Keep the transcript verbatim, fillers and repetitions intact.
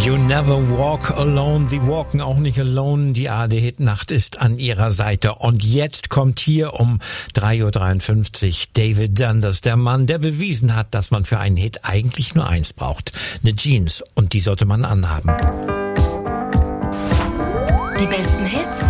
You never walk alone, sie walken auch nicht alone. Die A R D-Hit-Nacht ist an ihrer Seite. Und jetzt kommt hier um drei Uhr dreiundfünfzig David Dundas, der Mann, der bewiesen hat, dass man für einen Hit eigentlich nur eins braucht. Eine Jeans. Und die sollte man anhaben. Die besten Hits